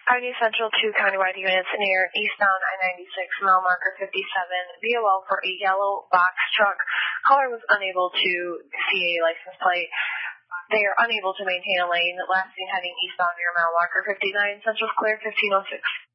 Avenue Central 2 countywide units near eastbound I-96, mile marker 57, VOL for a yellow box truck. Caller was unable to see a license plate. They are unable to maintain a lane. Last seen heading eastbound near mile marker 59. Central's clear, 1506.